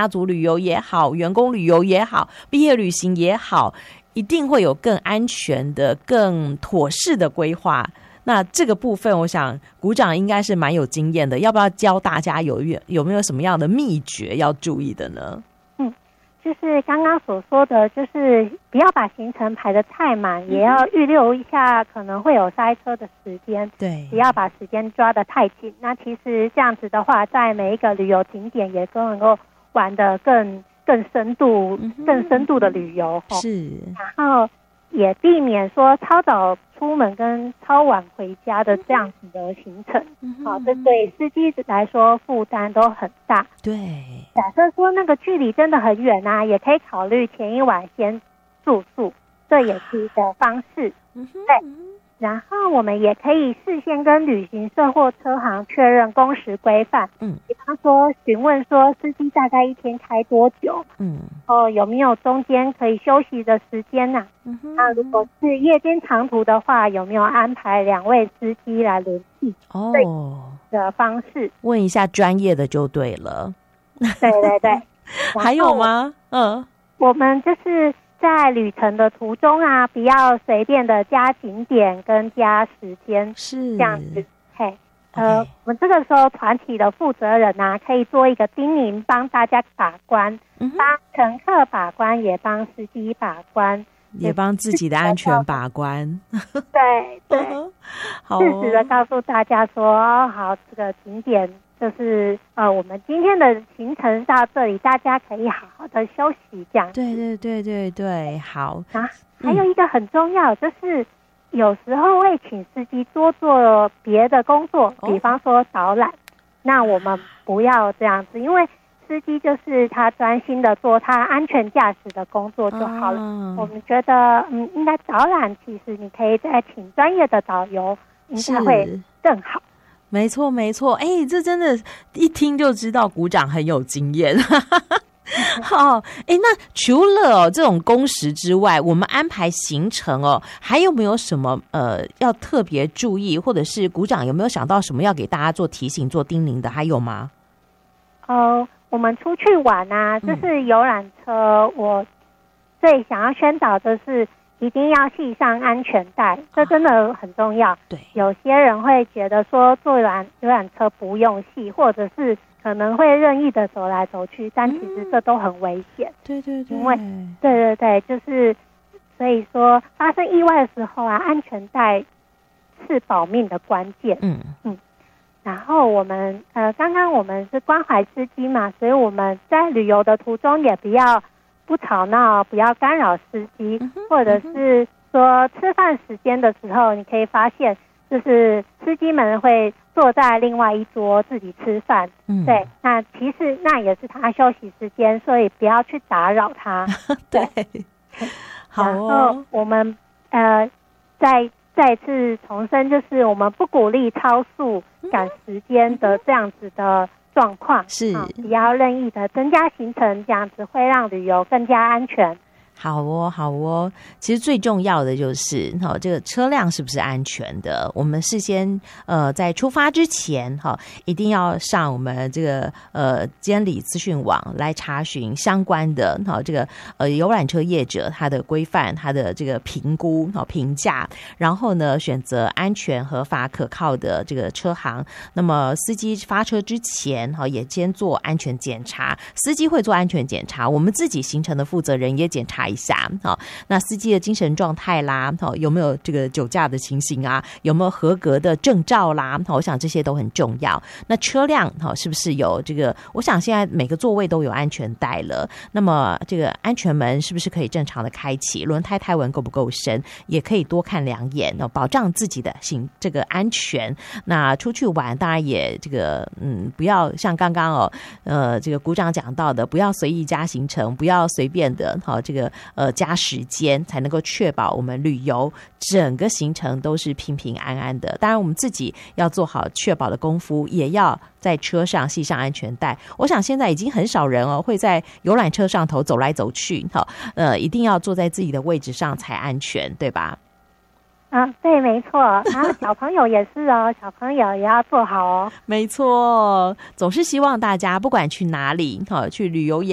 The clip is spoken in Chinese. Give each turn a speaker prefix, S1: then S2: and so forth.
S1: 家族旅游也好，员工旅游也好，毕业旅行也好，一定会有更安全的、更妥适的规划。那这个部分我想股长应该是蛮有经验的，要不要教大家有没有什么样的秘诀要注意的呢？
S2: 就是刚刚所说的，就是不要把行程排得太满，也要预留一下可能会有塞车的时间，
S1: 对，
S2: 不要把时间抓得太紧。那其实这样子的话，在每一个旅游景点也都能够玩得更深度、更深度的旅游。
S1: 是，
S2: 然后也避免说超早出门跟超晚回家的这样子的行程，这对司机来说负担都很大。
S1: 对，
S2: 假设说那个距离真的很远啊，也可以考虑前一晚先住宿，这也是一个方式。对，然后我们也可以事先跟旅行社或车行确认工时规范，比方说询问说司机大概一天开多久，有没有中间可以休息的时间啊？那如果是夜间长途的话，有没有安排2位司机来轮替？的方式
S1: 问一下专业的就对了。
S2: 对对对。
S1: 还有吗？
S2: 我们就是在旅程的途中啊，不要随便的加景点跟加时间，
S1: 是
S2: 这样子。我们这个时候团体的负责人啊，可以做一个叮咛，帮大家把关，帮乘客把关，也帮司机把关，
S1: 也帮自己的安全把关。
S2: 对对，
S1: 好
S2: 适时的告诉大家说，好，这个景点就是我们今天的行程到这里，大家可以好好的休息，这样。
S1: 对，好。
S2: 还有一个很重要，就是有时候会请司机多做别的工作，比方说导览。那我们不要这样子，因为司机就是他专心的做他安全驾驶的工作就好了。我们觉得应该导览其实你可以再请专业的导游，应该会更好。
S1: 没错，这真的一听就知道股长很有经验。好，那除了这种工时之外，我们安排行程还有没有什么要特别注意，或者是股长有没有想到什么要给大家做提醒、做叮咛的？还有吗？
S2: 我们出去玩啊，就是游览车，我最想要宣导的是一定要系上安全带，这真的很重要。对，有些人会觉得说坐游览车不用系，或者是可能会任意的走来走去，但其实这都很危险。对，因为对，就是所以说发生意外的时候啊，安全带是保命的关键。然后我们刚刚我们是关怀司机嘛，所以我们在旅游的途中也不吵闹，不要干扰司机，或者是说吃饭时间的时候，你可以发现就是司机们会坐在另外一桌自己吃饭。对，那其实那也是他休息时间，所以不要去打扰他。对，好然后我们再次重申，就是我们不鼓励超速赶时间的这样子的状况，是不要任意的增加行程，这样子会让旅游更加安全。好哦，其实最重要的就是这个车辆是不是安全的，我们事先在出发之前一定要上我们这个监理资讯网来查询相关的这个游览车业者他的规范，他的这个评估评价，然后呢选择安全合法可靠的这个车行。那么司机发车之前也先做安全检查，司机会做安全检查，我们自己行程的负责人也检查一下。那司机的精神状态啦，有没有这个酒驾的情形啊，有没有合格的证照啦，我想这些都很重要。那车辆是不是有这个，我想现在每个座位都有安全带了，那么这个安全门是不是可以正常的开启，轮胎胎纹够不够深，也可以多看2眼，保障自己的这个安全。那出去玩当然也这个不要像刚刚这个股长讲到的，不要随意加行程，不要随便的这个加时间，才能够确保我们旅游整个行程都是平平安安的。当然我们自己要做好确保的功夫，也要在车上系上安全带。我想现在已经很少人会在游览车上头走来走去，一定要坐在自己的位置上才安全，对吧？对，没错。然后小朋友也是小朋友也要做好没错。总是希望大家不管去哪里去旅游也